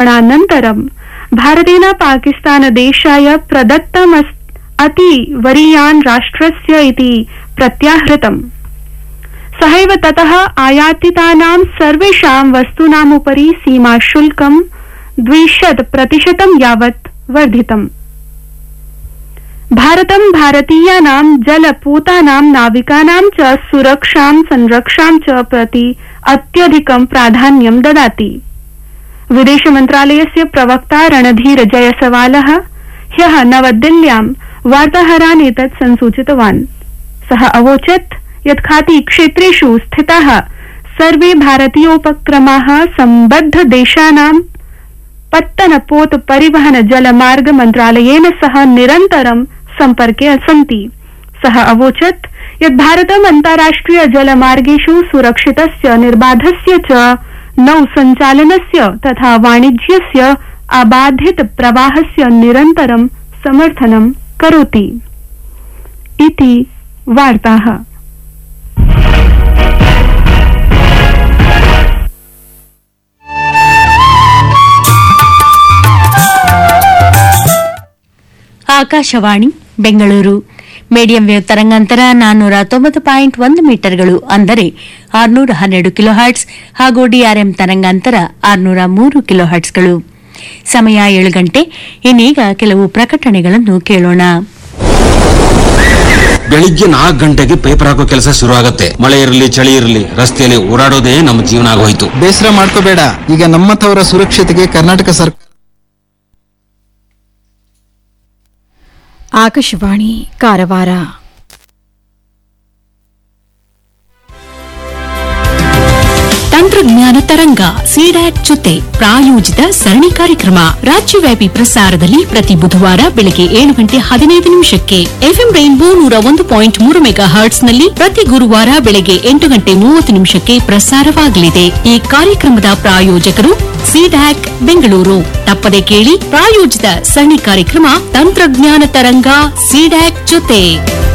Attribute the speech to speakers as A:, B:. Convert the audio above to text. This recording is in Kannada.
A: भाषणानन्तरं भारतेन पाकिस्तानदेशाय प्रदत्तम् अति वरीयान् राष्ट्रस्य इति प्रत्याहृतम्। सहैव ततः आयातितानां सर्वेषां वस्तूनामुपरि सीमाशुल्कं 200% यावत् वर्धितम्। भारतं भारतीयानां जलपूतानां नाविकानां च सुरक्षां संरक्षां च प्रति अत्यधिकं प्राधान्यं ददाति। विदेश मन्त्रालयस्य प्रवक्ता रणधीर जयसवालः ह्यः नवदिल्ल्यां वार्ताहरान् एतत् संसूचितवान्। सः अवोचत् यत् खाती क्षेत्रेषु स्थिताः सर्वे भारतीयोपक्रमाः सम्बद्ध देशानां पत्तनपोत परिवहन जलमार्ग मन्त्रालयेन सह निरन्तरं सम्पर्के सन्ति। सः अवोचत् यत् भारतम् अन्ताराष्ट्रिय जलमार्गेषु सुरक्षितस्य निर्बाधस्य च नौसञ्चालनस्य तथा वाणिज्यस्य अबाधित प्रवाहस्य निरन्तरं समर्थनं करोति इति वार्ताः।
B: ಆಕಾಶವಾಣಿ ಬೆಂಗಳೂರು ಮೀಡಿಯಂ ವೇವ್ ತರಂಗಾಂತರ 490.1 ಮೀಟರ್ಗಳು ಅಂದರೆ 612 ಕಿಲೋಹರ್ಟ್ಸ್ ಹಾಗೂ ಡಿಆರ್ಎಂ ತರಂಗಾಂತರ 603 ಕಿಲೋಹರ್ಟ್ಸ್ಗಳು. ಸಮಯ 7 ಗಂಟೆ. ಇನ್ನೀಗ ಕೆಲವು ಪ್ರಕಟಣೆಗಳನ್ನು ಕೇಳೋಣ.
C: ಬೆಳಿಗ್ಗೆ 4 ಗಂಟೆಗೆ ಪೇಪರ್ ಹಾಕೋ ಕೆಲಸ ಶುರು ಆಗುತ್ತೆ. ಮಳೆ ಇರಲಿ ಚಳಿ ಇರಲಿ ರಸ್ತೆಯಲ್ಲಿ ಓಡಾಡೋದೇ ನಮ್ಮ ಜೀವನ ಆಗೋಯ್ತು.
D: ಬೇಸರ ಮಾಡ್ಕೋಬೇಡ, ಈಗ ನಮ್ಮತವರ ಸುರಕ್ಷತೆಗೆ ಕರ್ನಾಟಕ ಸರ್ಕಾರ.
E: ಆಕಾಶವಾಣಿ ಕಾರವಾರ.
F: ತಂತ್ರಜ್ಞಾನ ತರಂಗ ಸಿಡ್ಯಾಟ್ ಜೊತೆ ಪ್ರಾಯೋಜಿತ ಸರಣಿ ಕಾರ್ಯಕ್ರಮ ರಾಜ್ಯವ್ಯಾಪಿ ಪ್ರಸಾರದಲ್ಲಿ ಪ್ರತಿ ಬುಧವಾರ ಬೆಳಗ್ಗೆ 7:15 ಎಫ್ಎಂ ರೈನ್ಬೋ 101.3 ಮೆಗಾಹರ್ಟ್ಸ್ನಲ್ಲಿ ಪ್ರತಿ ಗುರುವಾರ ಬೆಳಗ್ಗೆ 8:30 ಪ್ರಸಾರವಾಗಲಿದೆ. ಈ ಕಾರ್ಯಕ್ರಮದ ಪ್ರಾಯೋಜಕರು ಸಿಡ್ಯಾಕ್ ಬೆಂಗಳೂರು. ತಪ್ಪದೆ ಕೇಳಿ ಪ್ರಾಯೋಜಿತ ಸರಣಿ ಕಾರ್ಯಕ್ರಮ ತಂತ್ರಜ್ಞಾನ ತರಂಗ ಸಿಡ್ಯಾಕ್ ಜೊತೆ.